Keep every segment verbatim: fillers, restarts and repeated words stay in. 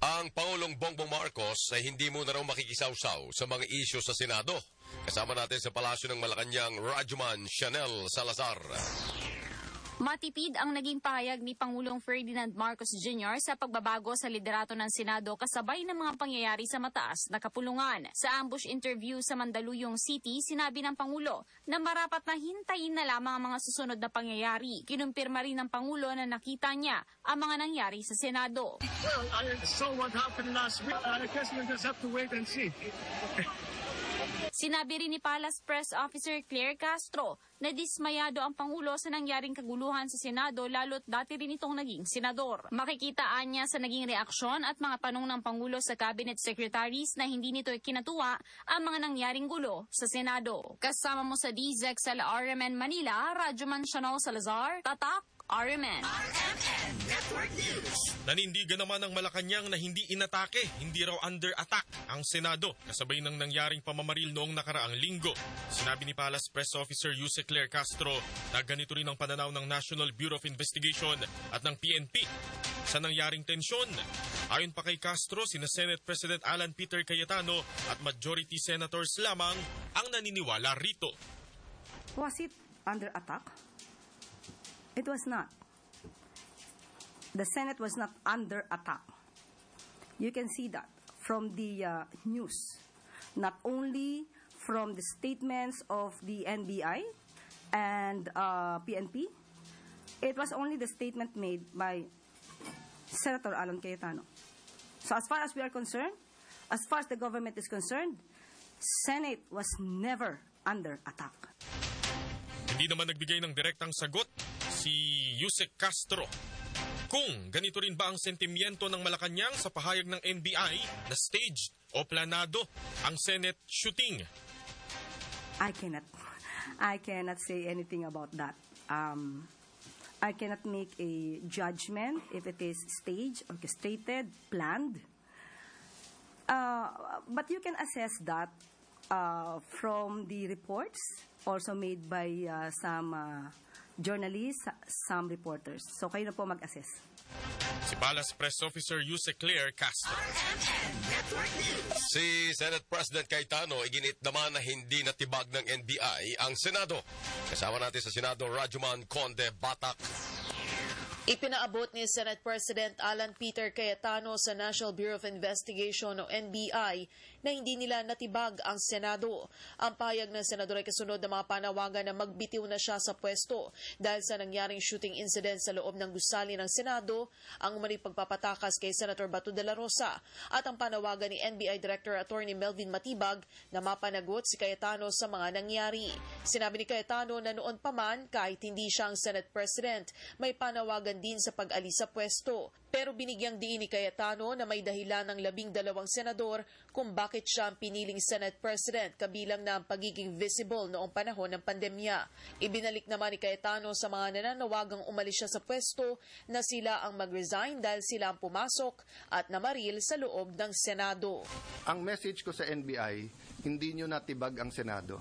Ang Pangulong Bongbong Marcos ay hindi muna raw makikisawsaw sa mga isyu sa Senado. Kasama natin sa Palasyo ng Malacanang, Rajuman Chanel Salazar. Matipid ang naging pahayag ni Pangulong Ferdinand Marcos Junior sa pagbabago sa liderato ng Senado kasabay ng mga pangyayari sa mataas na kapulungan. Sa ambush interview sa Mandaluyong City, sinabi ng Pangulo na marapat na hintayin na lamang ang mga susunod na pangyayari. Kinumpirma rin ng Pangulo na nakita niya ang mga nangyari sa Senado. Well, I saw what happened last week. I guess we'll just have to wait and see. Sinabi rin ni Palace Press Officer Claire Castro na dismayado ang Pangulo sa nangyaring kaguluhan sa Senado lalo't dati rin itong naging senador. Makikitaan niya sa naging reaksyon at mga panong ng Pangulo sa cabinet secretaries na hindi nito kinatuwa ang mga nangyaring gulo sa Senado. Kasama mo sa D Z X L R M N Manila, Rajuman Chanel Salazar, Tatak R M N. R M N Network News. Nanindigan naman ng Malacanang na hindi inatake, hindi raw under attack ang Senado kasabay ng nangyaring pamamaril noong nakaraang linggo. Sinabi ni Palace Press Officer Yuse Claire Castro na ganito rin ang pananaw ng National Bureau of Investigation at ng P N P sa nangyaring tensyon. Ayon pa kay Castro, sina Senate President Alan Peter Cayetano at Majority Senators lamang ang naniniwala rito. Was it under attack? It was not. The Senate was not under attack. You can see that from the uh, news, not only from the statements of the N B I and uh, P N P. It was only the statement made by Senator Alan Cayetano. So as far as we are concerned, as far as the government is concerned, Senate was never under attack. Hindi naman nagbigay ng direktang sagot si Yusek Castro kung ganito rin ba ang sentimiento ng Malacanang sa pahayag ng N B I na staged o planado ang Senate shooting. I cannot, I cannot say anything about that. Um, I cannot make a judgment if it is staged, orchestrated, planned. Uh, but you can assess that uh, from the reports also made by uh, some uh, journalists, some reporters. So kayo na po mag-assess. Si Palace Press Officer Yuse Claire Castro. R M N Network News. Si Senate President Cayetano iginit naman na hindi natibag ng N B I ang Senado. Kasama natin sa Senado, Rajuman Conde Batak. Ipinaabot ni Senate President Alan Peter Cayetano sa National Bureau of Investigation o N B I na hindi nila natibag ang Senado. Ang pahayag ng senador ay kasunod ng mga panawagan na magbitiw na siya sa pwesto dahil sa nangyaring shooting incident sa loob ng gusali ng Senado, ang umaning pagpapatakas kay Senator Bato de la Rosa at ang panawagan ni N B I Director Attorney Melvin Matibag na mapanagot si Cayetano sa mga nangyari. Sinabi ni Cayetano na noon pa man kahit hindi siya ang Senate President, may panawagan din sa pag-alis sa pwesto. Pero binigyang diin ni Cayetano na may dahilan ng labing dalawang senador kung bakit siya ang piniling Senate President, kabilang na ang pagiging visible noong panahon ng pandemya. Ibinalik naman ni Cayetano sa mga nananawagang umalis siya sa pwesto na sila ang mag-resign dahil sila ang pumasok at namaril sa loob ng Senado. Ang message ko sa N B I, hindi nyo natibag ang Senado.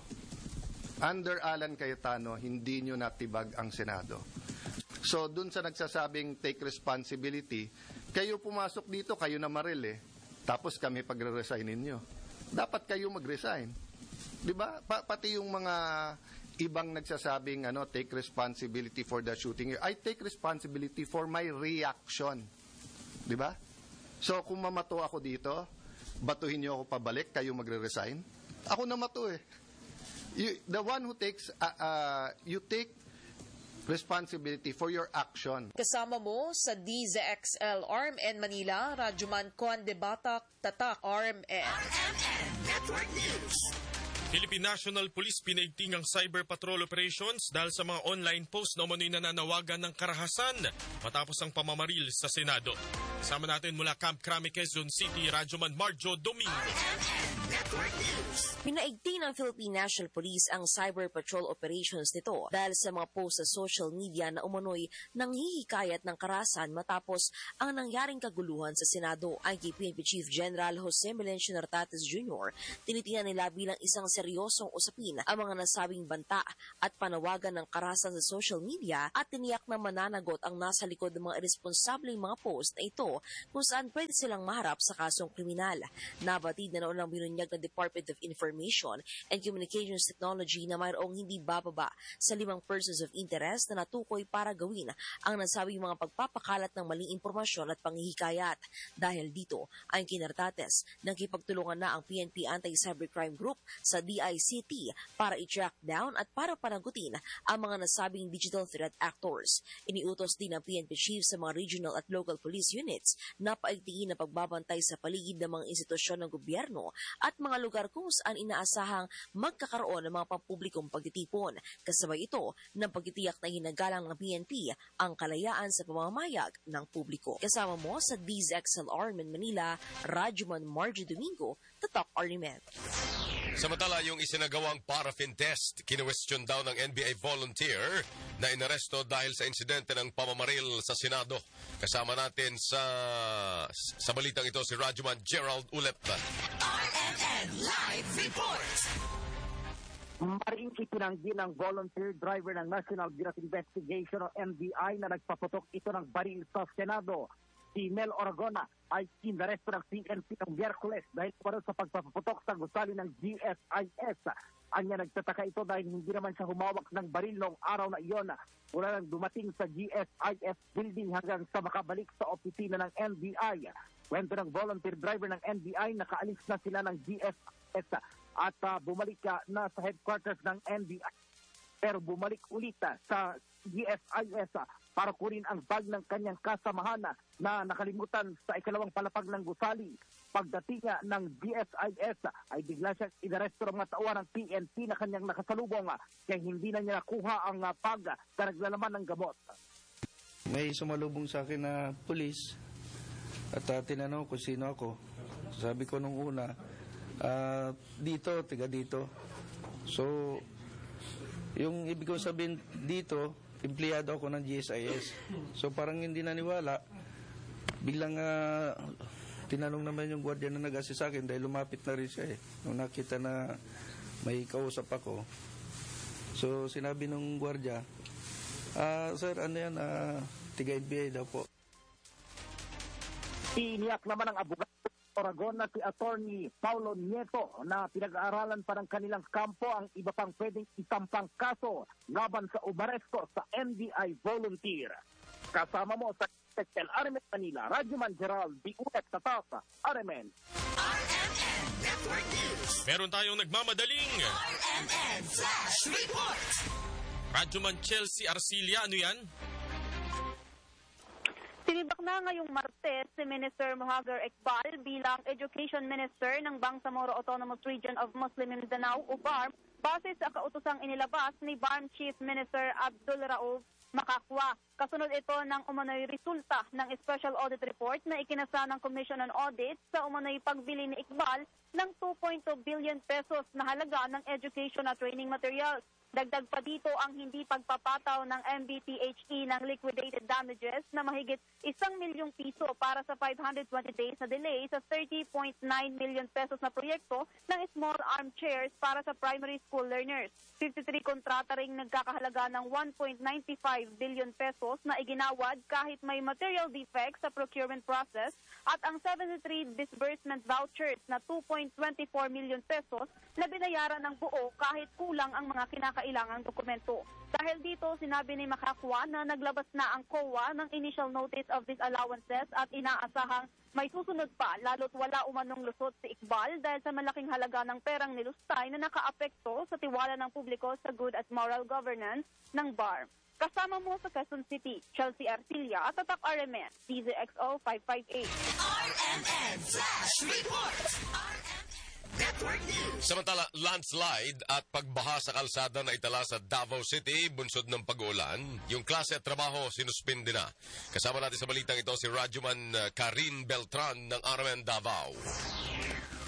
Under Alan Cayetano, hindi nyo natibag ang Senado. So, dun sa nagsasabing take responsibility, kayo pumasok dito, kayo na maril eh. Tapos kami pagre-resignin nyo. Dapat kayo mag-resign. Diba? Pa- pati yung mga ibang nagsasabing ano, take responsibility for the shooting. I take responsibility for my reaction. Diba? So, kung mamato ako dito, batuhin nyo ako pabalik, kayo magre-resign. Ako na mato eh. You, the one who takes, uh, uh, you take responsibility for your action. Kasama mo sa D Z X L R M N Manila, Rajuman Conde Batak, Tatak R M N. R M N Network News. Philippine National Police pinaigting ang cyber patrol operations dahil sa mga online post na umano'y nananawagan ng karahasan matapos ang pamamaril sa Senado. Kasama natin mula Camp Crame, Quezon City, Rajuman Marjo Domingo. R M N Network Network News. Pinaigting ng Philippine National Police ang cyber patrol operations nito dahil sa mga post sa social media na umano'y nanghihikayat ng karahasan matapos ang nangyaring kaguluhan sa Senado. Ang kay P N P Chief General Jose Melencio Nartates Junior, tinitingnan nila bilang isang seryosong usapin ang mga nasabing banta at panawagan ng karahasan sa social media at tiniyak na mananagot ang nasa likod ng mga irresponsableng mga post na ito kung saan pwede silang maharap sa kasong kriminal. Nabatid na noon lang binunyag ng Department of Information and Communications Technology na mayroong hindi bababa sa limang persons of interest na natukoy para gawin ang nasabing mga pagpapakalat ng maling impormasyon at panghihikayat. Dahil dito, ang Nartates nang kipagtulungan na ang P N P Anti-Cybercrime Group sa D I C T para i-track down at para panagutin ang mga nasabing digital threat actors. Iniutos din ng P N P Chief sa mga regional at local police units na paigtingin na pagbabantay sa paligid ng mga institusyon ng gobyerno at mga lugar kung saan inaasahang magkakaroon ng mga pampublikong pagtitipon. Kasabay ito ng pagtitiyak na hinagalang ng P N P ang kalayaan sa pamamayag ng publiko. Kasama mo sa D Z X L R in Manila, Rajuman Margie Domingo, Tatak Arlimet. Samantala, yung isinagawang paraffin test, kinwestiyon daw ng N B I volunteer na inaresto dahil sa insidente ng pamamaril sa Senado. Kasama natin sa sa balitang ito si Rajuman Gerald Ulep. R M N Live Report. Maring itinanggi ng volunteer driver ng National Bureau of Investigation o N B I na nagpaputok ito ng baril sa Senado. Si Mel Oragona ay inaresto ng P N P ng Miyerkules dahil para sa pagpaputok sa gusali ng G S I S. Anya nagtataka ito dahil hindi naman siya humawak ng baril noong araw na iyon. Mula nang dumating sa G S I S building hanggang sa makabalik sa opisina ng N B I. Kwento ng volunteer driver ng N B I, nakaalis na sila ng G S I S at uh, bumalik uh, na sa headquarters ng N B I. Pero bumalik ulit uh, sa G S I S uh, para kunin ang bag ng kanyang kasamahan na nakalimutan sa ikalawang palapag ng gusali. Pagdating niya ng G S I S ay bigla siyang inaresto ng mga tauhan ng P N P na kanyang nakasalubong kaya hindi na niya nakuha ang bag na naglalaman ng gamot. May sumalubong sa akin na pulis at uh, tinanong ko sino ako. Sabi ko nung una, uh, dito, tiga dito. So, yung ibig ko sabihin dito, empleyado ako ng G S I S. So parang hindi naniwala. Biglang uh, tinanong naman yung gwardiya na nag-assist sa akin dahil lumapit na rin siya eh. Nung nakita na may kausap ako. So sinabi nung gwardiya, ah, sir, ano yan, uh, tiga N B I daw po. Iniyak naman ang abogado Oragon na si Attorney Paulo Nieto na pinag-aaralan pa ng kanilang kampo ang iba pang pwedeng itampang kaso laban sa umaresto sa N B I volunteer. Kasama mo sa Texel R M N Manila, Rajuman Gerald, D U X Tatasa, R M N. R M N Network News. Meron tayong nagmamadaling R M N Flash Report. Rajuman Chelsea Arcilia, ano yan? Tinibak na ngayong Martes si Minister Mohagar Iqbal bilang Education Minister ng Bangsamoro Autonomous Region of Muslim Mindanao o B A R M base sa kautosang inilabas ni B A R M Chief Minister Abdul Rauf Makakwa. Kasunod ito ng umano'y resulta ng Special Audit Report na ikinasa ng Commission on Audit sa umano'y pagbili ni Iqbal ng two point two billion pesos na halaga ng education at training materials. Dagdag pa dito ang hindi pagpapataw ng M B T H E ng liquidated damages na mahigit isang milyong piso para sa five hundred twenty days na delay sa thirty point nine million pesos na proyekto ng small armchairs para sa primary school learners. fifty-three kontrata ring nagkakahalaga ng one point nine five billion pesos na iginawad kahit may material defects sa procurement process at ang seventy-three disbursement vouchers na two point two four million pesos na binayaran ng buo kahit kulang ang mga kinakailangang dokumento. Dahil dito, sinabi ni Makakwa na naglabas na ang C O A ng initial notice of disallowances at inaasahang may susunod pa lalo't wala umanong lusot si Iqbal dahil sa malaking halaga ng perang nilustay na nakaapekto sa tiwala ng publiko sa good at moral governance ng B A R M. Kasama mo sa Quezon City, Chelsea Arcilia at Tatak R M N, D Z X O five five eight. R M N Flash Report. R M N Network News. Samantala, landslide at pagbaha sa kalsada na itala sa Davao City, bunsod ng pag-ulan. Yung klase at trabaho, sinuspindi na. Kasama natin sa balitang ito si Rajuman Karin Beltran ng R M N Davao.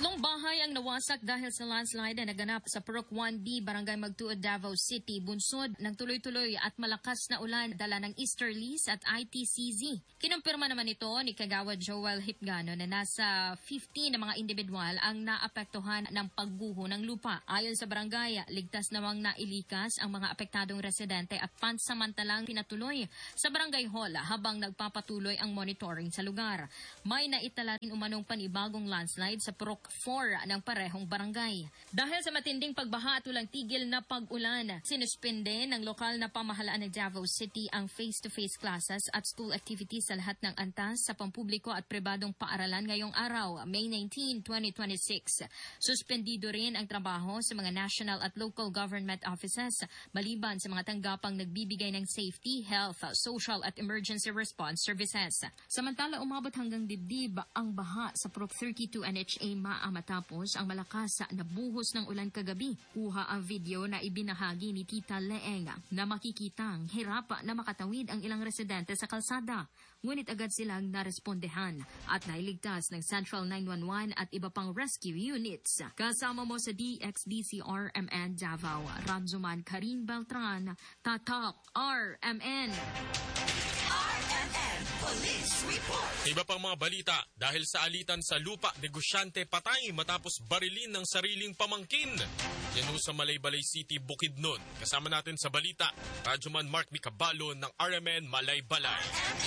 Tatlong bahay ang nawasak dahil sa landslide na naganap sa Purok one B, Barangay Magtuod, Davao City. Bunsod ng tuloy-tuloy at malakas na ulan dala ng easterlies at I T C Z. Kinumpirma naman ito ni Kagawad Joel Hipgano na nasa fifteen na mga individual ang naapektuhan ng pagguho ng lupa. Ayon sa barangay, ligtas namang nailikas ang mga apektadong residente at pansamantalang pinatuloy sa barangay hall habang nagpapatuloy ang monitoring sa lugar. May naitala rin umanong panibagong landslide sa Purok four ng parehong barangay. Dahil sa matinding pagbaha at walang tigil na pag-ulan, sinuspende ng lokal na pamahalaan ng Davao City ang face-to-face classes at school activities sa lahat ng antas sa pampubliko at pribadong paaralan ngayong araw, May nineteenth, twenty twenty-six. Suspendido rin ang trabaho sa mga national at local government offices maliban sa mga tanggapang nagbibigay ng safety, health, social at emergency response services. Samantala, umabot hanggang dibdib ang baha sa Purok thirty-two N H A Maa matapos ang malakas na buhos ng ulan kagabi. Kuha ang video na ibinahagi ni Tita Leeng na makikitang hirap na makatawid ang ilang residente sa kalsada. Ngunit agad silang narespondehan at nailigtas ng Central nine one one at iba pang rescue units. Kasama mo sa D X D C R M N Davao, Ranzuman Karin Beltran, Tatak R M N. R M N Police Report. Iba pang mga balita, dahil sa alitan sa lupa, negosyante patay matapos barilin ng sariling pamangkin. Yan ho sa Malaybalay City, Bukidnon. Kasama natin sa balita, Radyoman Mark Micabalo ng R M N Malaybalay.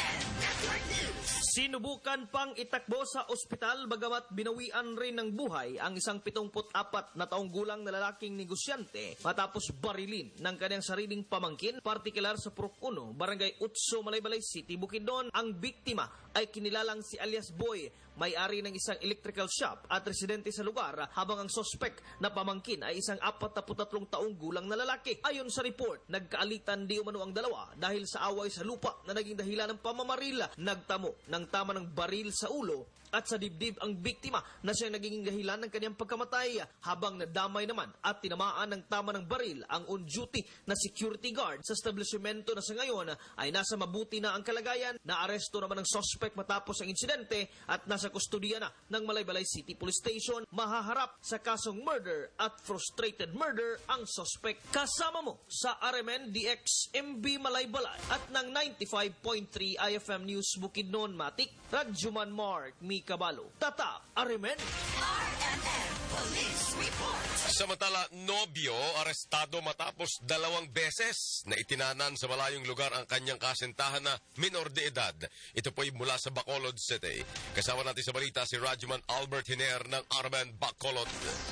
Sinubukan pang itakbo sa ospital bagamat binawian rin ng buhay ang isang pitongput apat na taong gulang na lalaking negosyante matapos barilin ng kanyang sariling pamangkin, partikular sa Purok one, Barangay Utso, Malaybalay City, Bukidnon. Ang biktima ay kinilalang si alias Boy, may-ari ng isang electrical shop at residente sa lugar, habang ang sospek na pamangkin ay isang apat na putatlong taong gulang na lalaki. Ayon sa report, nagkaalitan di umano ang dalawa dahil sa away sa lupa na naging dahilan ng pamamaril. Nagtamo ng tama ng baril sa ulo at sa dibdib ang biktima na siyang naging dahilan ng kanyang pagkamatay, habang nadamay naman at tinamaan ng tama ng baril ang on-duty na security guard sa establishmento na sa ngayon ay nasa mabuti na ang kalagayan. Naaresto naman ang suspect matapos ang insidente at nasa kustudiya na ng Malaybalay City Police Station. Mahaharap sa kasong murder at frustrated murder ang suspect. Kasama mo sa R M N D X M B Malaybalay at ng ninety-five point three I F M News Bukidnon Matik, Radyoman Mark Micabalo, Tata, R M N. R M N Police Report. Samantala, nobyo arestado matapos dalawang beses na itinanan sa malayong lugar ang kanyang kasintahan na minor de edad. Ito po'y mula sa Bacolod City. Kasama natin sa balita si Radyoman Albert Hiner ng R M N Bacolod.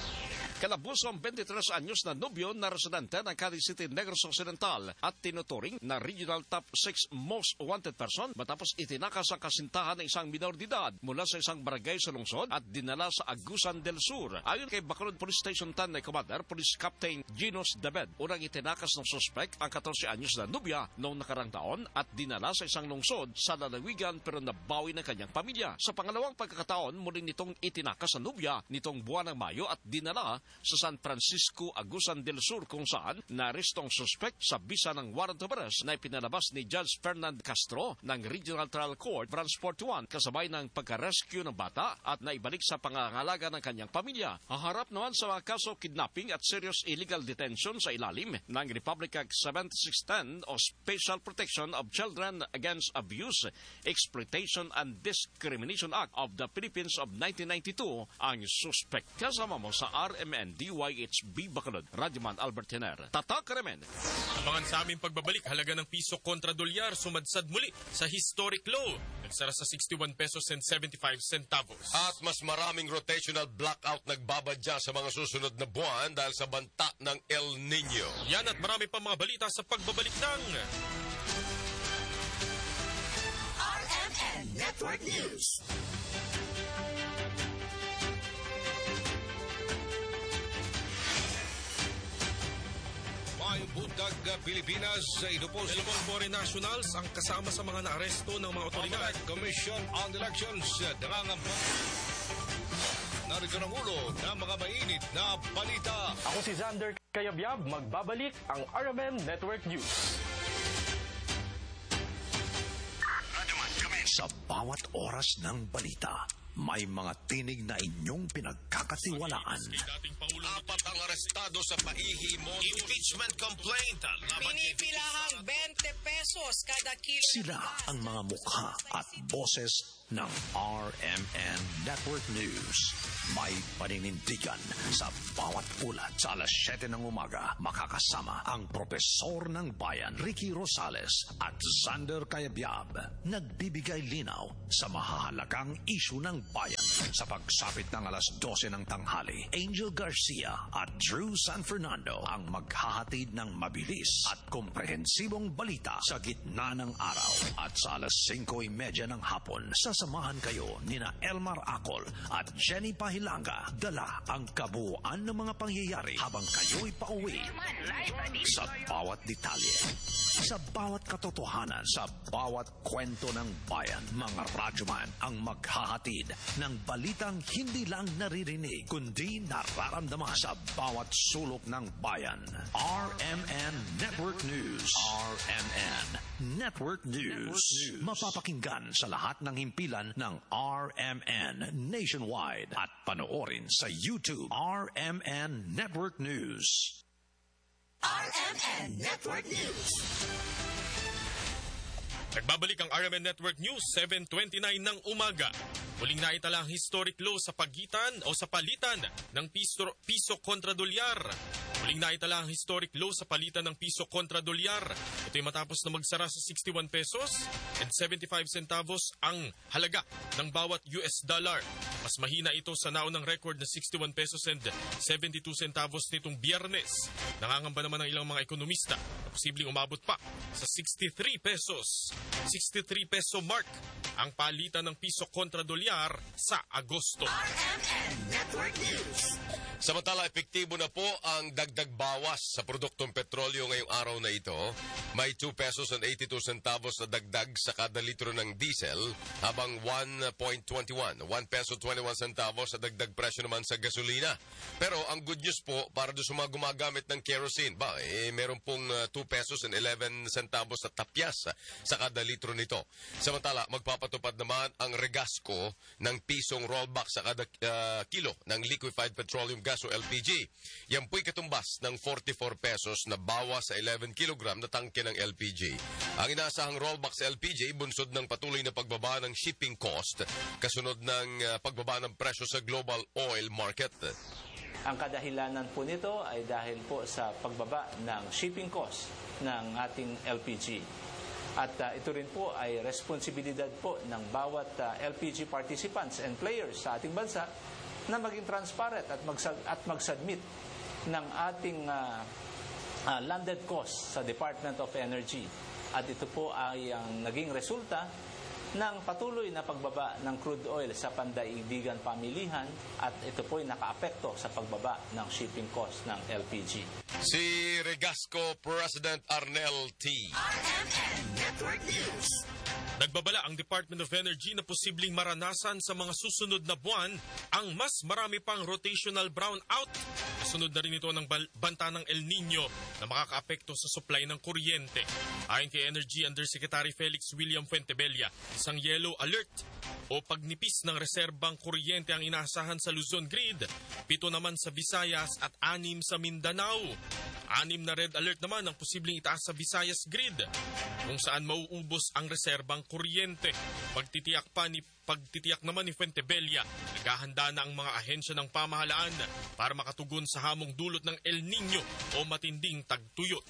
Kalabusong twenty-tres anyos na nobyo na residente ng Cadiz City, Negros Occidental at tinuturing na regional top six most wanted person matapos itinakas ang kasintahan ng isang minor de edad mula sa isang barangay sa lungsod at dinala sa Agusan del Sur. Ayon kay Bacolod Police Station ten na Commander, Police Captain Ginos Dabed, unang itinakas ng suspect ang fourteen anyos na nobya noong nakarang taon at dinala sa isang lungsod sa lalawigan pero nabawi ng kanyang pamilya. Sa pangalawang pagkakataon, muling nitong itinakas ang nobya nitong buwan ng Mayo at dinala sa San Francisco, Agusan del Sur, kung saan narestong suspect sa bisa ng warrant of arrest na ipinalabas ni Judge Fernand Castro ng Regional Trial Court, Branch forty-one, kasabay ng pagka-rescue ng bata at naibalik sa pangangalaga ng kanyang pamilya. Haharap naman sa mga kaso kidnapping at serious illegal detention sa ilalim ng Republic Act seventy-six ten o Special Protection of Children Against Abuse, Exploitation and Discrimination Act of the Philippines of nineteen ninety-two ang suspect. Kasama mo sa R M N D Y H B Bacolod, Radyoman Albert Hiner, Tatak R M N. Abangan sa aming pagbabalik, halaga ng piso kontra dolyar sumadsad muli sa historic low. Nagsara sa sixty-one pesos and seventy-five centavos. At mas maraming rotational blackout nagbabadya sa mga susunod na buwan dahil sa banta ng El Nino. Yan at marami pa mga balita sa pagbabalik ng R M N Network News. May buntag Pilipinas sa inupos. Dalawang foreign nationals ang kasama sa mga naaresto ng mga otoridad. Commission on Elections nangangamba. Narito ng ulo ng mga mainit na balita. Ako si Xander Kayabyab, magbabalik ang R M N Network News. Sa bawat oras ng balita, may mga tinig na inyong pinagkakatiwalaan. Apat ang arestado sa paihi mo. Impeachment complaint. Pinipilahang twenty pesos kada kilo. Sila ang mga mukha at boses ng R M N Network News. May paninindigan sa bawat ulat. Sa alas siyete ng umaga, makakasama ang Propesor ng Bayan, Ricky Rosales at Xander Cayabyab. Nagbibigay linaw sa mahahalagang isyu ng bayan. Sa pagsapit ng alas dose ng tanghali, Angel Garcia at Drew San Fernando ang maghahatid ng mabilis at komprehensibong balita sa gitna ng araw. At sa alas singko y media ng hapon, sasamahan kayo nina Elmar Acol at Jenny Pahilanga. Dala ang kabuuan ng mga pangyayari habang kayo'y pauwi. Sa bawat detalye, sa bawat katotohanan, sa bawat kwento ng bayan, mga radyoman ang maghahatid ng balitang hindi lang naririnig, kundi nararamdaman sa bawat sulok ng bayan. R M N Network News. R M N Network News. Mapapakinggan sa lahat ng himpilan ng R M N nationwide at panoorin sa YouTube. R M N Network News. R M N Network News. Nagbabalik ang R M N Network News, seven twenty-nine ng umaga. Muling naitala ang historic low sa pagitan o sa palitan ng piso, piso kontra dolyar. Muling naitala ang historic low sa palitan ng piso kontra dolyar. Ito'y matapos na magsara sa sixty-one pesos and seventy-five centavos ang halaga ng bawat U S dollar. Mas mahina ito sa naunang record na sixty-one pesos and seventy-two centavos nitong Biyernes. Nangangamba naman ng ilang mga ekonomista na posibleng umabot pa sa sixty-three pesos. sixty-three peso mark ang palitan ng piso kontra dolyar sa Agosto. R M N Network News. Samantala, epektibo na po ang dagdag bawas sa produktong petrolyo ngayong araw na ito. May two pesos and eighty-two centavos na dagdag sa kada litro ng diesel, habang one point two one, one peso twenty-one centavos sa dagdag presyo naman sa gasolina. Pero ang good news po, para doon sa mga gumagamit ng kerosene, ba, eh, meron pong uh, two pesos and eleven centavos sa tapyas sa kada litro nito. Samantala, magpapatupad naman ang Regasco ng pisong rollback sa kada uh, kilo ng liquefied petroleum gas o L P G. Yan po'y katumbas ng forty-four pesos na bawas sa eleven kilogram na tangke ng L P G. Ang inaasahang rollback sa L P G, bunsod ng patuloy na pagbaba ng shipping cost, kasunod ng uh, pagbaba ng presyo sa global oil market. Ang kadahilanan po nito ay dahil po sa pagbaba ng shipping cost ng ating L P G. At uh, ito rin po ay responsibilidad po ng bawat uh, L P G participants and players sa ating bansa na maging transparent at, magsag- at mag-submit ng ating uh, uh, landed cost sa Department of Energy. At ito po ay ang naging resulta ng patuloy na pagbaba ng crude oil sa pandaigdigan pamilihan, at ito po ay nakaapekto sa pagbaba ng shipping cost ng L P G. Si Regasco President Arnel T. R M N Network News. Nagbabala ang Department of Energy na posibleng maranasan sa mga susunod na buwan ang mas marami pang rotational brownout. Kasunod na rin ito ng banta ng El Nino na makakaapekto sa supply ng kuryente. Ayon kay Energy Undersecretary Felix William Fuentebella, isang yellow alert o pagnipis ng reserbang kuryente ang inaasahan sa Luzon Grid, pito naman sa Visayas at anim sa Mindanao. Anim na red alert naman ang posibleng itaas sa Visayas Grid, kung saan mauubos ang reserbang kuryente. Pagtitiyak pa ni Pagtitiyak naman ni Fuentebella, naghahanda na ang mga ahensya ng pamahalaan para makatugon sa hamong dulot ng El Nino o matinding tagtuyot.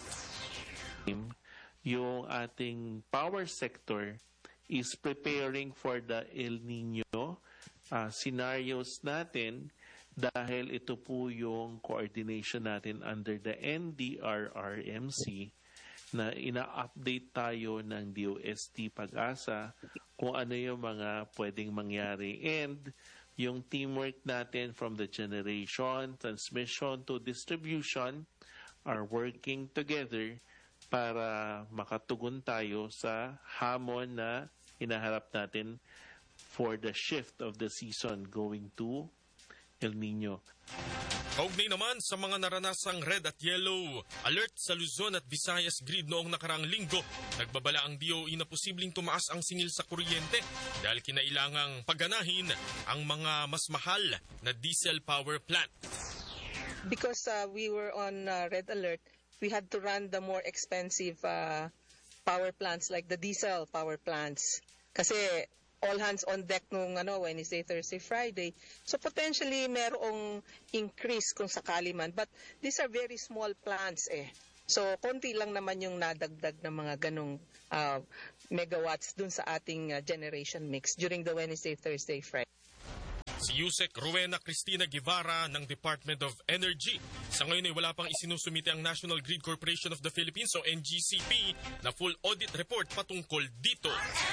Yung ating power sector is preparing for the El Nino uh, scenarios natin, dahil ito po yung coordination natin under the N D R R M C na ina-update tayo ng D O S T Pag-asa kung ano yung mga pwedeng mangyari. And yung teamwork natin from the generation, transmission to distribution are working together para makatugon tayo sa hamon na hinaharap natin for the shift of the season going to El Nino. Kaugnay naman sa mga naranasang red at yellow alert sa Luzon at Visayas grid noong nakaraang linggo, nagbabala ang D O E na posibleng tumaas ang singil sa kuryente dahil kinailangang pagganahin ang mga mas mahal na diesel power plant. Because uh, we were on uh, red alert, we had to run the more expensive uh, power plants like the diesel power plants. Kasi all hands on deck nung ano, Wednesday, Thursday, Friday. So potentially merong increase kung sakali man. But these are very small plants eh. So konti lang naman yung nadagdag ng mga ganong uh, megawatts dun sa ating uh, generation mix during the Wednesday, Thursday, Friday. Si Yusek Rowena Cristina Guevara ng Department of Energy. Sa ngayon ay wala pang isinusumite ang National Grid Corporation of the Philippines o N G C P na full audit report patungkol dito.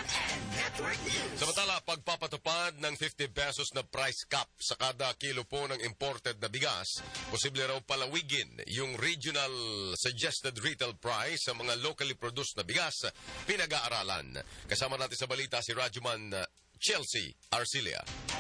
Samantala, pagpapatupad ng fifty pesos na price cap sa kada kilo po ng imported na bigas, posible raw palawigin yung regional suggested retail price sa mga locally produced na bigas, pinag-aaralan. Kasama natin sa balita si Rajuman Chelsea Arcilia.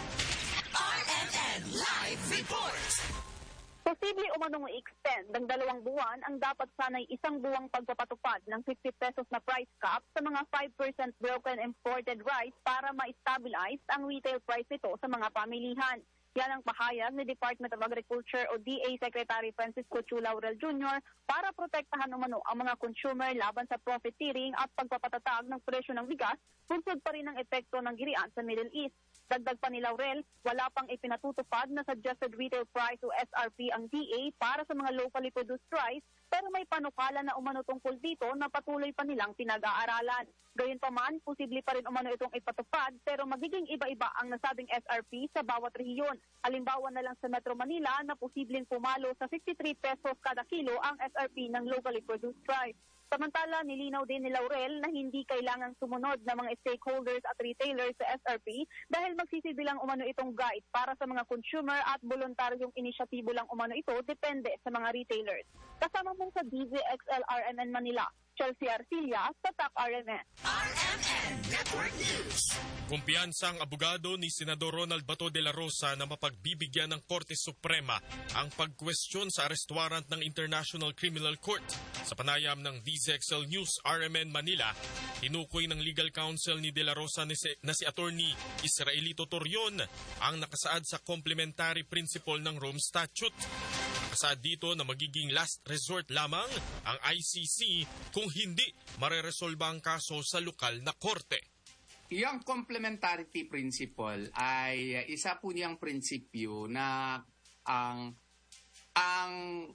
R M N Live Report. Posible umanong i-extend ng dalawang buwan ang dapat sanay isang buwang pagpapatupad ng fifty pesos na price cap sa mga five percent broken imported rice para ma-stabilize ang retail price nito sa mga pamilihan. Yan ang pahayag ni Department of Agriculture o D A Secretary Francisco Chu Laurel Junior para protektahan umano ang mga consumer laban sa profiteering at pagpapatatag ng presyo ng bigas, bunsod pa rin ang epekto ng girian sa Middle East. Dagdag pa ni Laurel, wala pang ipinatutupad na suggested retail price o S R P ang D A para sa mga locally produced rice, pero may panukala na umano tungkol dito na patuloy pa nilang pinag-aaralan. Gayunpaman, posible pa rin umano itong ipatupad pero magiging iba-iba ang nasabing S R P sa bawat rehiyon. Halimbawa na lang sa Metro Manila na posibleng pumalo sa sixty-three pesos kada kilo ang S R P ng locally produced rice. Samantala, nilinaw din ni Laurel na hindi kailangang sumunod ng mga stakeholders at retailers sa S R P dahil magsisilbilang umano itong guide para sa mga consumer at voluntaryong inisyatibo lang umano ito depende sa mga retailers. Kasama mo sa D Z X L R M N Manila, Chelsea Arcilia sa Top R M N. R M N Network News. Kumpiyansa ang abogado ni Senador Ronald Bato de la Rosa na mapagbibigyan ng Korte Suprema ang pagkwestiyon sa arrest warrant ng International Criminal Court. Sa panayam ng D Z X L News R M N Manila, tinukoy ng legal counsel ni de la Rosa na si, na si Attorney Israelito Torion ang nakasaad sa complementary principle ng Rome Statute. Nakasaad dito na magiging last resort lamang ang I C C kung hindi mareresolba ang kaso sa lokal na korte. Yung complementarity principle ay isa po niyang prinsipyo na ang ang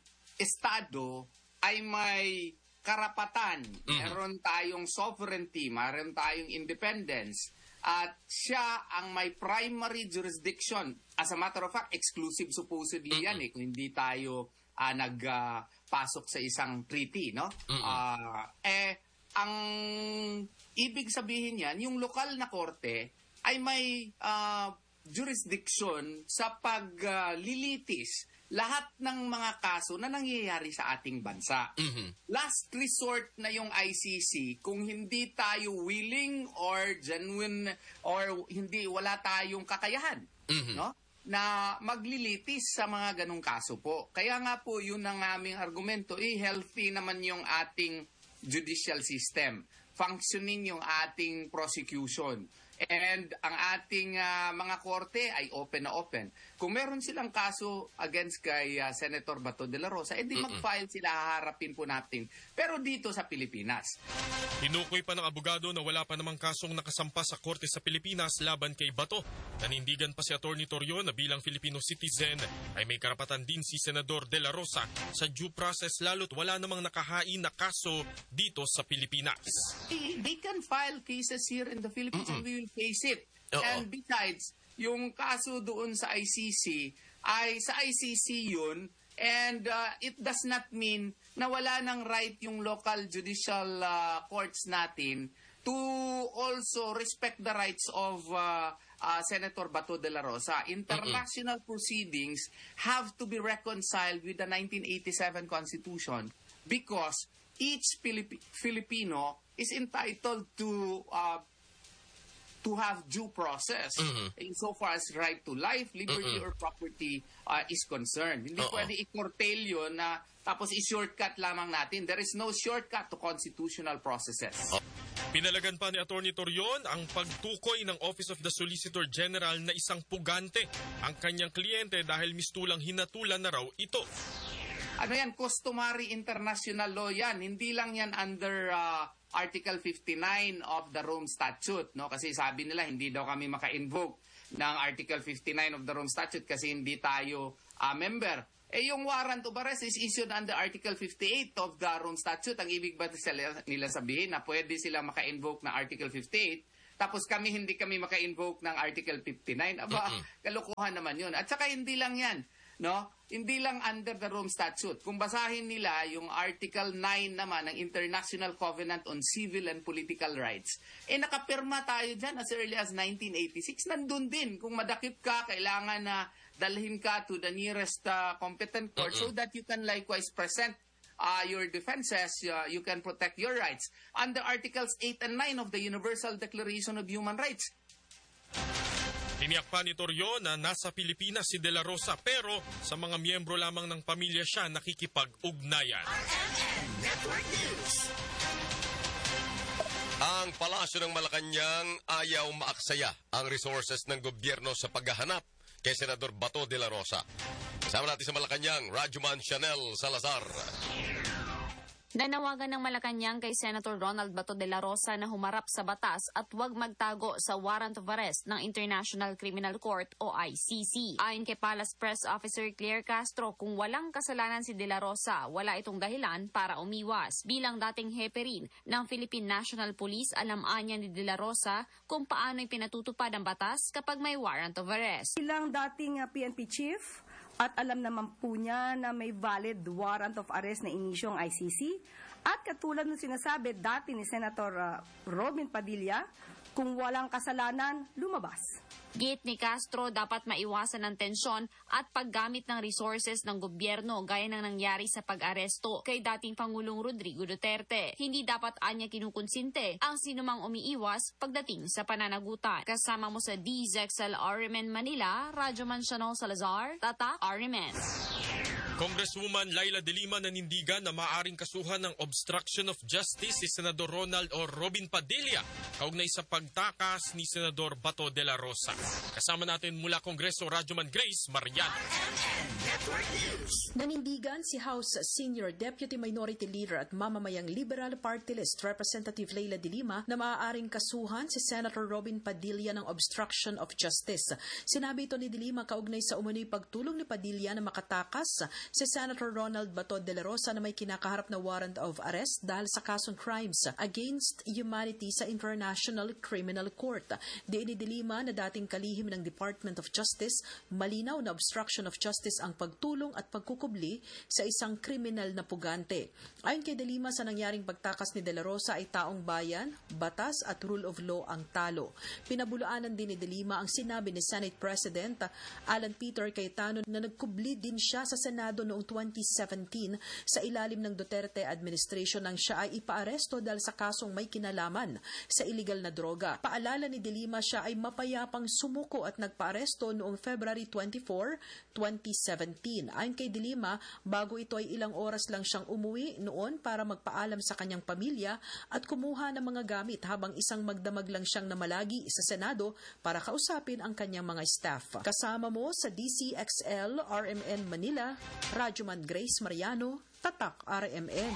estado ay may karapatan. Mm-hmm. Meron tayong sovereignty, meron tayong independence, at siya ang may primary jurisdiction. As a matter of fact, exclusive supposedly mm-hmm. yan eh, kung hindi tayo uh, nagpasok uh, sa isang treaty, no? Mm-hmm. Uh, eh, ang ibig sabihin yan, yung lokal na korte ay may uh, jurisdiction sa paglilitis uh, lahat ng mga kaso na nangyayari sa ating bansa. Mm-hmm. Last resort na yung I C C kung hindi tayo willing or genuine or hindi wala tayong kakayahan, mm-hmm. no? Na maglilitis sa mga ganong kaso po. Kaya nga po yun ang aming argumento, eh healthy naman yung ating judicial system, functioning yung ating prosecution. And ang ating uh, mga korte ay open na open. Kung meron silang kaso against kay uh, Senator Bato de la Rosa, edi mag-file sila, haharapin po natin. Pero dito sa Pilipinas. Tinukoy pa ng abogado na wala pa namang kasong nakasampa sa korte sa Pilipinas laban kay Bato. Nanindigan pa si Attorney Torion na bilang Filipino citizen ay may karapatan din si Senador de la Rosa sa due process lalo't wala namang nakahain na kaso dito sa Pilipinas. They, they can file cases here in the Philippines Mm-mm. and we will face it. Uh-oh. And besides, yung kaso doon sa I C C ay sa I C C yun, and uh, it does not mean na wala ng right yung local judicial uh, courts natin to also respect the rights of uh, uh, Senator Bato de la Rosa. International Mm-mm. proceedings have to be reconciled with the nineteen eighty-seven Constitution because each Pilip- Filipino is entitled to uh, to have due process Mhm. insofar as right to life, liberty, Mm-mm. or property uh, is concerned. Hindi Oo. pwede i-curtail yun na tapos i-shortcut lamang natin. There is no shortcut to constitutional processes. Pinalagan pa ni Atty. Torion ang pagtukoy ng Office of the Solicitor General na isang pugante ang kanyang kliyente dahil mistulang hinatulan na raw ito. Ano yan? Customary international law yan. Hindi lang yan under uh, Article fifty-nine of the Rome Statute. No? Kasi sabi nila, hindi daw kami maka-invoke ng Article fifty-nine of the Rome Statute kasi hindi tayo uh, member. Eh yung warrant of arrest is issued under Article fifty-eight of the Rome Statute. Ang ibig ba nila sabihin na pwede sila maka-invoke ng Article fifty-eight tapos kami hindi kami maka-invoke ng Article fifty-nine? Aba, kalokohan naman yun. At saka hindi lang yan. No? Hindi lang under the Rome Statute. Kung basahin nila yung Article nine naman ng International Covenant on Civil and Political Rights, eh nakapirma tayo dyan as early as nineteen eighty-six. Nandun din. Kung madakip ka, kailangan na dalhin ka to the nearest uh, competent court so that you can likewise present uh, your defenses, uh, you can protect your rights. Under Articles eight and nine of the Universal Declaration of Human Rights. Tiniyak pa ni Torion na nasa Pilipinas si De La Rosa pero sa mga miyembro lamang ng pamilya siya nakikipag-ugnayan. Ang Palasyo ng Malacanang ayaw maaksaya ang resources ng gobyerno sa paghahanap kay Senador Bato de la Rosa. Kasama natin sa Malacanang, Rajuman Chanel Salazar. Nanawagan ng Malacanang kay Senator Ronald Bato de la Rosa na humarap sa batas at huwag magtago sa warrant of arrest ng International Criminal Court o I C C. Ayon kay Palace Press Officer Claire Castro, kung walang kasalanan si de la Rosa, wala itong dahilan para umiwas. Bilang dating hepe rin ng Philippine National Police, alam anya ni de la Rosa kung paano pinatutupad ang batas kapag may warrant of arrest. Bilang dating uh, P N P chief, at alam naman po niya na may valid warrant of arrest na inisyo ang I C C. At katulad ng sinasabi dati ni Senator uh, Robin Padilla, kung walang kasalanan, lumabas. Git ni Castro, dapat maiwasan ng tensyon at paggamit ng resources ng gobyerno gaya ng nangyari sa pag-aresto kay dating Pangulong Rodrigo Duterte. Hindi dapat anya kinukonsinte ang sinumang umiiwas pagdating sa pananagutan. Kasama mo sa D Z X L R M N Manila, Rajuman Chanel Salazar, Tata R M N. Congresswoman Laila De Lima nanindigan na maaaring kasuhan ng obstruction of justice si Senador Ronald o Robin Padilla kaugnay sa pagtakas ni Senador Bato de la Rosa. Kasama natin mula Kongreso, Rajuman Grace Mariano. Nanindigan si House Senior Deputy Minority Leader at mamamayang Liberal Party List Representative Laila De Lima na maaaring kasuhan si Senator Robin Padilla ng obstruction of justice. Sinabi ito ni De Lima kaugnay sa umunoy pagtulong ni Padilla na makatakas si Senator Ronald Bato de la Rosa na may kinakaharap na warrant of arrest dahil sa kasong crimes against humanity sa International Criminal Court. Diin ni De Lima na dating kalihim ng Department of Justice, malinaw na obstruction of justice ang pagtulong at pagkukubli sa isang kriminal na pugante. Ayon kay De Lima, sa nangyaring pagtakas ni de la Rosa ay taong bayan, batas at rule of law ang talo. Pinabulaanan din ni De Lima ang sinabi ni Senate President Alan Peter Cayetano na nagkubli din siya sa Senado noong twenty seventeen sa ilalim ng Duterte administration nang siya ay ipaaresto dahil sa kasong may kinalaman sa illegal na droga. Paalala ni De Lima, siya ay mapayapang sumuko at nagpaaresto noong February twenty-fourth, twenty seventeen. Ayon kay De Lima, bago ito ay ilang oras lang siyang umuwi noon para magpaalam sa kanyang pamilya at kumuha ng mga gamit habang isang magdamag lang siyang namalagi sa Senado para kausapin ang kanyang mga staff. Kasama mo sa D C X L R M N Manila, Rajuman Grace Mariano, Tatak R M N.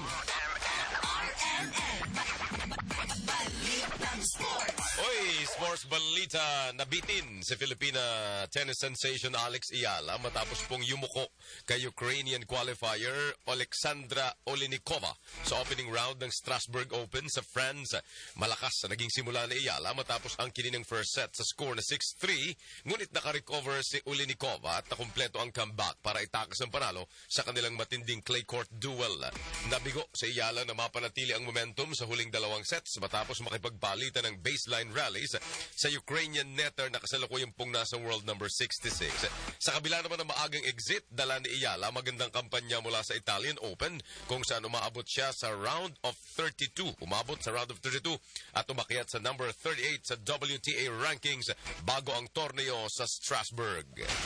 Oy, sports balita. Nabitin si Filipina tennis sensation Alex Iyala matapos pong yumuko kay Ukrainian qualifier Alexandra Olenikova sa opening round ng Strasbourg Open sa France. Malakas na naging simula ni Iyala matapos ang kininang first set sa score na six three, ngunit nakarecover si Olenikova at nakumpleto ang comeback para itakas ang panalo sa kanilang matinding clay court duel. Nabigo si Iyala na mapanatili ang momentum sa huling dalawang sets matapos makipagpalitan ng baseline rallies place sa Ukrainian netter na kasalukuyan pong nasa world number sixty-six. Sa kabila naman ng maagang exit, dala ni Iyala magandang kampanya mula sa Italian Open kung saan umaabot siya sa round of thirty-two. Umabot sa round of thirty-two at umakyat sa number thirty-eight sa W T A rankings bago ang torneo sa Strasbourg.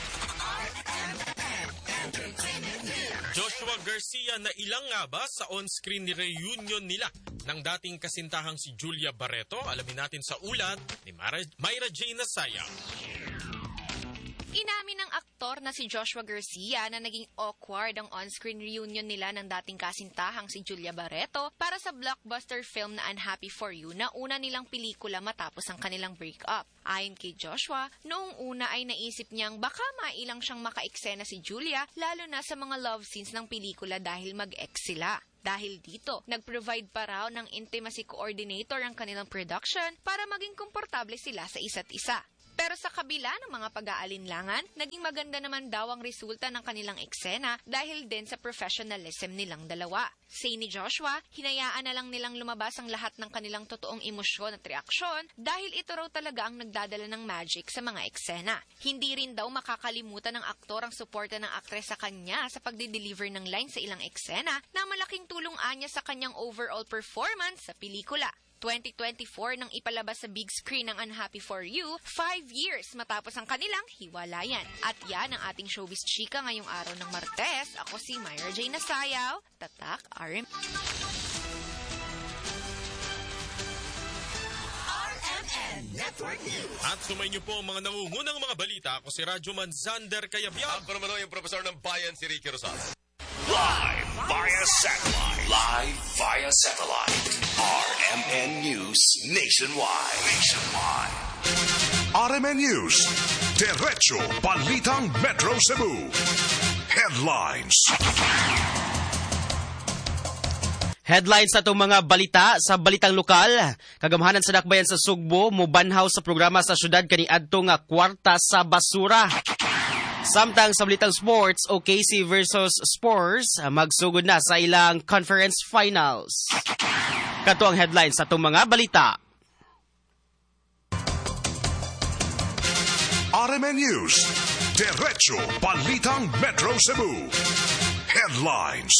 Joshua Garcia na ilang nga ba sa on-screen reunion nila ng dating kasintahang si Julia Barreto? Alamin natin sa ulat ni Mara, Myra J. Nasaya. Inamin ng aktor na si Joshua Garcia na naging awkward ang on-screen reunion nila ng dating kasintahang si Julia Barreto para sa blockbuster film na Unhappy for You na una nilang pelikula matapos ang kanilang breakup. Ayon kay Joshua, noong una ay naisip niyang baka mailang siyang maka-eksena si Julia lalo na sa mga love scenes ng pelikula dahil mag-ex sila. Dahil dito, nag-provide pa raw ng intimacy coordinator ang kanilang production para maging komportable sila sa isa't isa. Pero sa kabila ng mga pag-aalinlangan, naging maganda naman daw ang resulta ng kanilang eksena dahil din sa professionalism nilang dalawa. Say ni Joshua, hinayaan na lang nilang lumabas ang lahat ng kanilang totoong emosyon at reaksyon dahil ito raw talaga ang nagdadala ng magic sa mga eksena. Hindi rin daw makakalimutan ng aktor ang suporta ng aktres sa kanya sa pagdi-deliver ng line sa ilang eksena na malaking tulong anya sa kanyang overall performance sa pelikula. twenty twenty-four nang ipalabas sa big screen ng Unhappy for You, five years matapos ang kanilang hiwalayan. At yan ang ating showbiz chika ngayong araw ng Martes. Ako si Myra J. Nasayaw, Tatak R M. R M N Network News. At sumay niyo po ang mga nangungunang mga balita. Ako si Radyo Manzander Kayabyab. Ang panamano yung profesor ng bayan si Ricky Rosales. Live via satellite. Live via satellite. R M N News Nationwide. Nationwide. R M N News. Diretso Balitang Metro Cebu. Headlines. Headlines sa itong mga balita sa balitang lokal. Kagamhanan sa dakbayan sa Sugbo, mubanhaw sa programa sa syudad kaniadto nga kwarta sa basura. Samtang sa balitang sports, O K C versus Spurs magsugod na sa ilang conference finals. Kato ang headlines sa itong mga balita. R M N News. Diretso Balitang Metro Cebu. Headlines.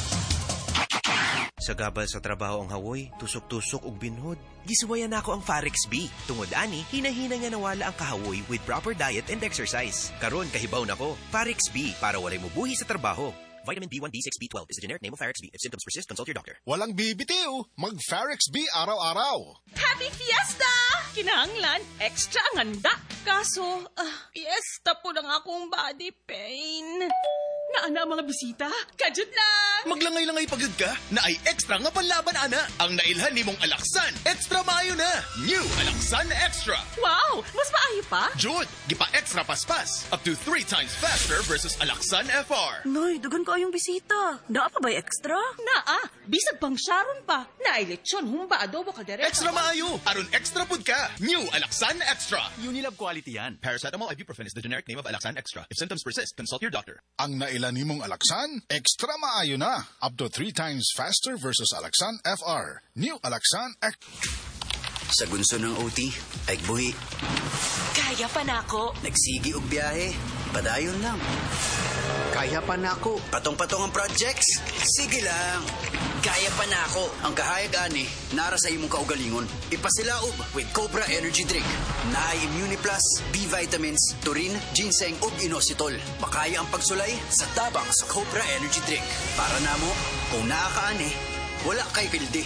Sa gabal sa trabaho ang hawoy, tusok-tusok ug binhod. Gisuwayan nako ang Farex B. Tungod ani, hinahina nga nawala ang kahawoy with proper diet and exercise. Karon kahibaw nako, Farex B para walay mubuhi sa trabaho. Vitamin B one, B six, B twelve is the generic name of Farex B. If symptoms persist, consult your doctor. Walang bibitiw, mag-Farex B araw-araw. Happy Fiesta! Kinahanglan, extra ang handa. Kaso, uh, fiesta po lang akong body pain. Naana mga bisita? Kajud lang! Maglangay-langay pagod ka? Na ay extra nga panlaban, ana. Ang nailhan ni mong Alaksan, extra maayo na. New Alaksan Extra. Wow! Mas maayo pa? Jud, gipa-extra paspas. Up to three times faster versus Alaksan F R. Noy, dugan ko yung bisita. Naa pa ba'y extra? Naa. Bisag pang Sharon pa. Naay lechon, humba, adobo, kaldereta. Extra maayo. Aron extra pud ka. New Alaksan Extra. Unilab quality yan. Paracetamol ibuprofen is the generic name of Alaksan Extra. If symptoms persist, consult your doctor. Ang naila ni mong Alaksan, extra maayo na. Up to three times faster versus Alaksan F R. New Alaksan Extra. Sa gunso ng O T, ay buhi. Kaya pa na ako. Nagsigi og biyahe, padayon lang. Kaya pa na ako. Patong-patong ang projects, sige lang. Kaya pa na ako. Ang kahayag ani, nara sa imong kaugalingon. Ipasilaob with Cobra Energy Drink. Naay Immuniplus, B-vitamins, turin, ginseng ug inositol. Makaya ang pagsulay sa tabang sa Cobra Energy Drink. Para namo, kung nakakaani, wala kay pildi.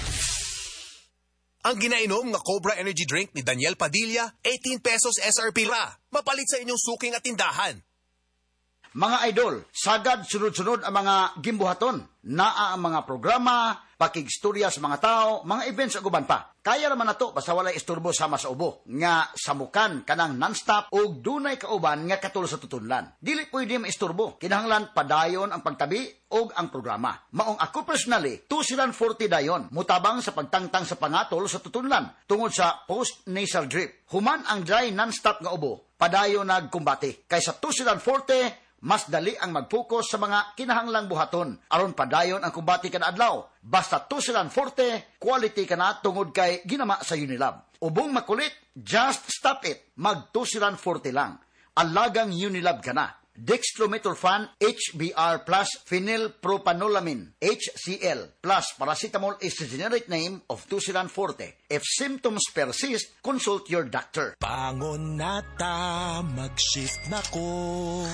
Ang ginainom nga Cobra Energy Drink ni Daniel Padilla, eighteen pesos S R P ra. Mapalit sa inyong suking at tindahan. Mga idol, sagad sunod-sunod ang mga gimbuhaton. Naa ang mga programa, pakigstorya sa mga tao, mga events ug uban pa. Kaya naman nato basta walay isturbo sama sa ubo. Nga samukan kanang non-stop ug dunay kauban nga katulad sa tutunlan. Dili pwede maisturbo. Kinahanglan padayon ang pagtabi ug ang programa. Maong ako personally, two forty dayon. Mutabang sa pagtangtang sa pangatol sa tutunlan tungod sa post-nasal drip. Human ang dry non-stop nga ubo, padayon nagkumbate. Kaysa two forty mas dali ang mag-focus sa mga kinahanglang buhaton. Aron padayon ang kumbati kada adlaw. Basta tusilan forte, quality ka na tungod kay ginama sa Unilab. Ubong makulit, just stop it. Mag-tusilan forte lang. Alagang Unilab ka na. Dextromethorphan H B R plus phenylpropanolamine H C L plus paracetamol is the generic name of Tusilan Forte. If symptoms persist, consult your doctor. Bangon na ta, mag-shift na ko.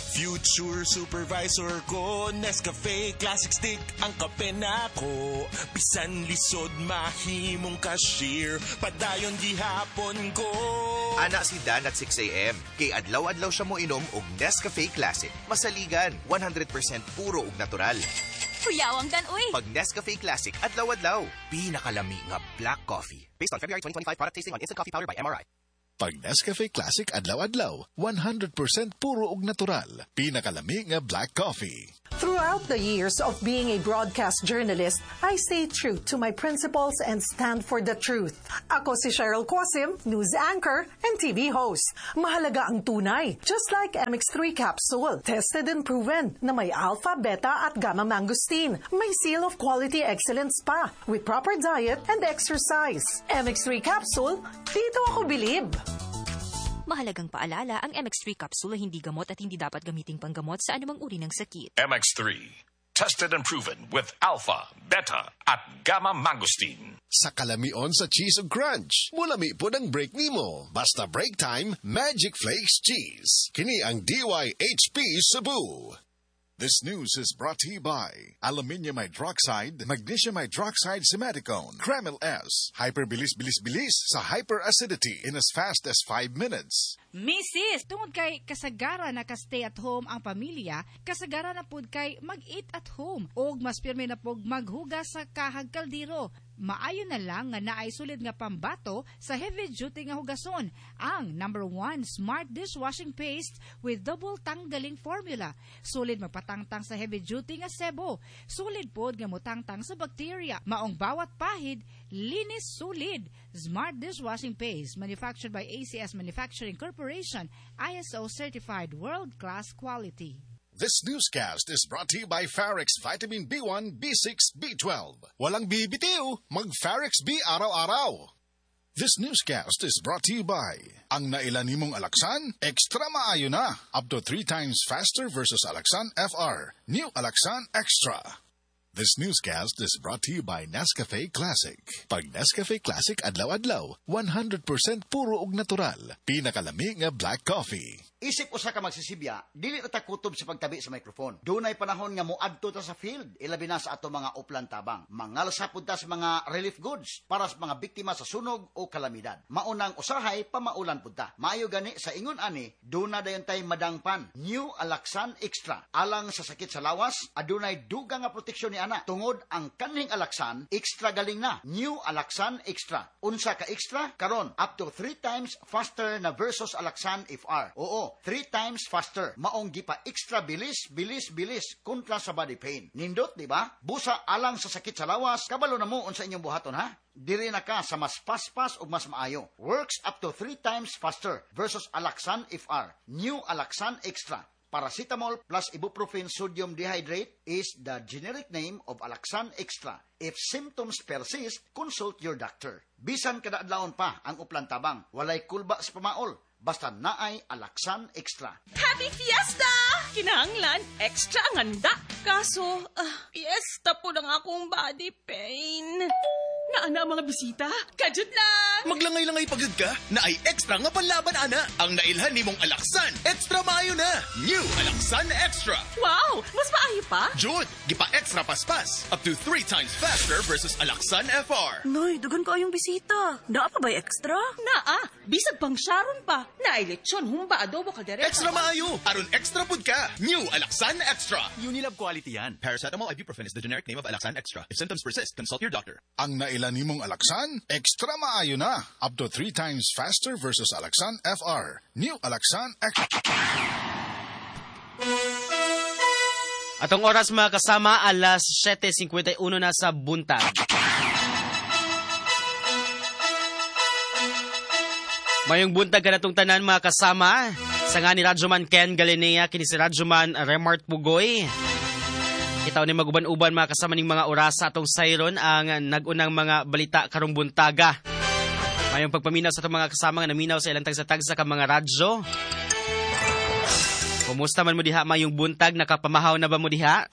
Future supervisor ko, Nescafe Classic Stick ang kape na ko. Bisan lisod mahimong cashier, padayon gihapon ko. Ana si Dan at six a.m. Kay adlaw-adlaw siya mo inom og Nescafe Classic. Masaligan, one hundred percent puro ug natural. Kuyawang Dan, uy! Pag Nescafe Classic, adlaw-adlaw. Pinakalami nga black coffee. Based on February twenty twenty-five product tasting on Instant Coffee Powder by M R I. Pag Nescafe Classic adlaw-adlaw, one hundred percent puro ug natural. Pinakalami nga black coffee. Throughout the years of being a broadcast journalist, I stay true to my principles and stand for the truth. Ako si Cheryl Quasim, news anchor and T V host. Mahalaga ang tunay, just like M X three capsule. Tested and proven na may alpha, beta at gamma mangosteen. May seal of quality excellence pa with proper diet and exercise. M X three capsule, dito ako bilib. Mahalagang paalala, ang M X three capsule ay hindi gamot at hindi dapat gamiting panggamot sa anumang uri ng sakit. M X three, tested and proven with alpha, beta, at gamma mangosteen. Sa kalamion sa cheese ug crunch, mulami po ng break nimo. Basta break time, Magic Flakes Cheese. Kini ang D Y H P Cebu. This news is brought to you by Aluminium Hydroxide, Magnesium Hydroxide Simaticone, Kremil S, Hyperbilis-bilis-bilis sa hyperacidity in as fast as five minutes. Missus, tungod kay kasagara na ka-stay at home ang pamilya, kasagara na pud kay mag-eat at home, og mas pirmi na pog maghugas sa kahag kaldero. Maayo na lang nga naay sulid nga pambato sa heavy-duty nga hugason, ang number one Smart Dishwashing Paste with double tanggaling formula. Sulid magpatangtang sa heavy-duty nga sebo. Sulid pod nga mutangtang sa bacteria. Maong bawat pahid, linis sulid. Smart Dishwashing Paste, manufactured by A C S Manufacturing Corporation, I S O certified world-class quality. This newscast is brought to you by Farex Vitamin B one, B six, B twelve. Walang bibitiw, mag-Farex B araw-araw. This newscast is brought to you by ang nailan nimong Alaksan, extra maayo na. Up to three times faster versus Alaksan F R. New Alaksan Extra. This newscast is brought to you by Nescafe Classic. Pag Nescafe Classic adlaw-adlaw, one hundred percent puro ug natural. Pinakalami nga black coffee. Isip usa ka magsisibya, dili na ta kutob sa pagtabi sa microphone. Dunay panahon nga moadto ta sa field, ilabi na sa ato mga uplan tabang. Mangalsa pud ta sa mga relief goods para sa mga biktima sa sunog o kalamidad. Maunang usahay pamaulan pud ta. Maayo gani sa ingon ani, duna dayon tay madangpan. New Alaksan Extra. Alang sa sakit sa lawas, adunay dugang nga proteksyon ni ana. Tungod ang kaning Alaksan, extra galing na. New Alaksan Extra. Unsa ka extra? Karon up to three times faster na versus Alaksan F R. Oo, three times faster. Maong gipa extra bilis, bilis, bilis kontra sa body pain. Nindot, di ba? Busa alang sa sakit sa lawas, kabalo na mo unsa inyong buhaton, ha? Diri na ka sa mas paspas o mas maayo. Works up to three times faster versus Alaksan F R. New Alaksan Extra. Paracetamol plus ibuprofen sodium dehydrate is the generic name of Alaksan Extra. If symptoms persist, consult your doctor. Bisan kada adlawon pa ang uplan tabang, walay kulba sa pamaol. Basta naay Alaksan Extra. Happy Fiesta! Kinahanglan, extra ang handa. Kaso, uh, fiesta po ng akong body pain. Naana ang mga bisita? Kajud lang! Maglangay-langay pagod ka? Na ay extra nga panlaban, ana. Ang nailhan ni mong Alaksan, extra maayo na. New Alaksan Extra. Wow! Mas maayo pa? Jud, gipa extra paspas. Up to three times faster versus Alaksan F R. Noy, dugan ko yung bisita. Naa pa ba extra? Naa. Bisag pang Sharon pa. Naay lechon, humba, adobo, kaldereta. Extra maayo. Aron extra pud ka. New Alaksan Extra. Unilab quality yan. Paracetamol ibuprofen is the generic name of Alaksan Extra. If symptoms persist, consult your doctor. Ang nailan nimong Alaksan, extra maayo na. Up to three times faster versus Alaksan F R. New Alaksan Extra. Atong oras mga kasama, alas seven fifty-one na sa buntag. Mayong buntag ka na itong tanan mga kasama. Sa nga ni Radyoman Ken Galinea, kini si Radyoman Remart Pugoy. Itaw ni maguban-uban mga kasama ning mga orasa atong sayron ang nagunang mga balita karong buntaga. Mayong pagpaminaw sa itong mga kasama nga naminaw sa ilang tagsa-tagsa ka mga radyo. Kumusta man mo diha mayong buntag, nakapamahaw na ba mo diha?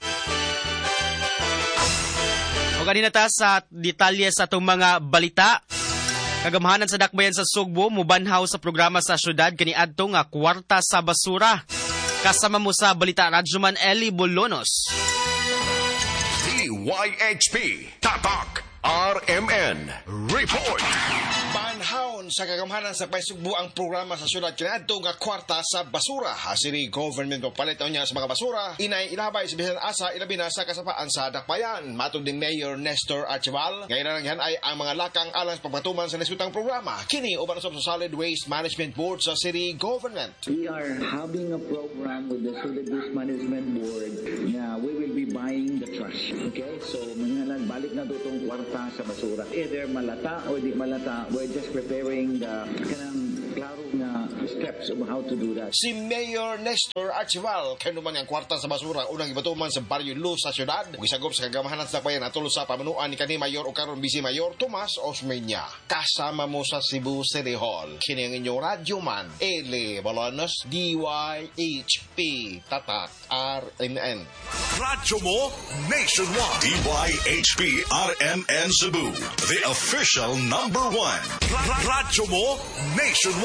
O ganina ta sa detalye sa itong mga balita. Kagamahanan sa dakbayan sa Sugbo, mubanhaw sa programa sa syudad kaniadto nga kwarta sa basura. Kasama mo sa balita Radyoman Eli Bolonos. D Y H P Tatak R M N Report. Banhawon sa kagamhanan sa paisugbo ang programa sa syudad kaniadto nga kwarta sa basura. City government papalitaw niya sa mga basura inay ilabay sa bisan asa ilabi na sa kasapaan sa dakbayan. Matod ni Mayor Nestor Archival, ngayon na yan ay ang mga lakang alang sa pagpatuman sa nasutang programa. Kini uban sa Solid Waste Management Board sa city government. We are having a program with the Solid Waste Management Board na we will be buying the trash. Okay? So, mga balik na itong kwarta sa basura. Either malata or di malata, we're just preparing the kanang klaro na steps of how to do that. Si Mayor Nestor Archival, kanuman ang kwarta sa basura, unang ibatuman sa Barrio Luz sa syudad. Gisagop sa kagamahanan sa dakbayan atol sa pamanuan ni kani Mayor o karon Vice Mayor Tomas Osmeña. Kasama mo sa Cebu City Hall. Kini ang inyong radyoman, Eli Bolonos, D Y H P Tatak R M N. Radyo mo nationwide. D Y H P R M N Cebu, the official number one. Radyo mo nationwide.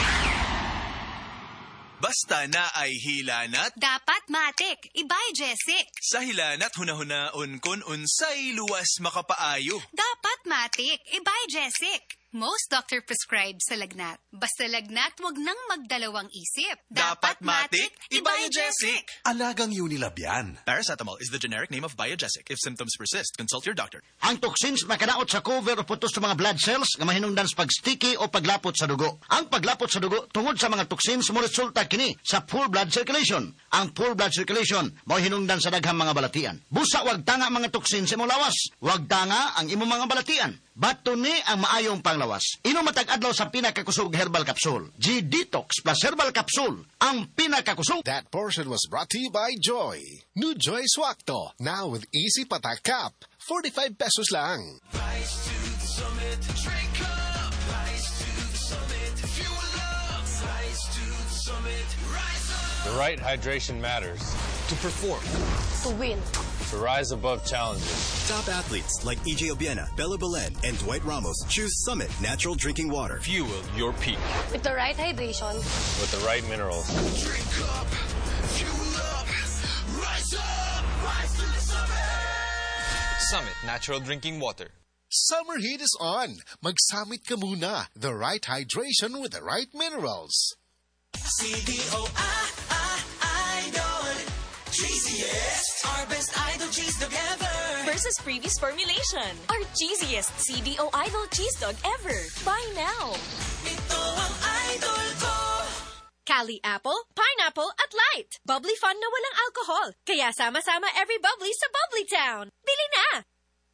Basta na ay hilanat. Dapat matik. Ibay, Jessic. Sa hilanat hunahunaon kun unsay luwas makapaayo. Dapat matik. Ibay, Jessic. Most doctor prescribed sa lagnat. Basta lagnat, wag nang magdalawang isip. Dapat matik. Ibay, Jessic. Alagang Unilab yan. Paracetamol is the generic name of Biogesic. If symptoms persist, consult your doctor. Ang toxins makadaot sa cover o putos sa mga blood cells nga mahinungdan sa pag-sticky o paglapot sa dugo. Ang paglapot sa dugo tungod sa mga toxins mo resulta kini sa full blood circulation. Ang full blood circulation mao hinungdan sa daghang mga balatian. Busa wag tanga mga toxins sa imong lawas. Wag tanga ang imong mga balatian. Bato ni ang maayong panglawas. Inom matag adlaw sa pinakakusog herbal capsule. G-Detox plus herbal capsule. Ang pinakakusog. That portion was brought to you by Joy. New Joy Swakto. Now with easy patak cap. forty-five pesos lang. Rise to the summit. Drink up. Rise to the summit. Fuel up. Rise to the summit. Rise up. The right hydration matters. To perform. To win. To rise above challenges. Top athletes like E J Obiena, Bella Belen, and Dwight Ramos choose Summit Natural Drinking Water. Fuel your peak. With the right hydration. With the right minerals. Drink up. Fuel up. Rise up. Rise to the summit. Summit Natural Drinking Water. Summer heat is on. Mag-summit ka muna. The right hydration with the right minerals. C D O I I Idol. Cheesiest. Our best idol cheese dog ever. Versus previous formulation. Our cheesiest C D O Idol cheese dog ever. Buy now. Ito ang idol ko. Cali Apple, Pineapple at Light. Bubbly fun na walang alcohol. Kaya sama-sama every bubbly sa Bubbly Town. Bili na!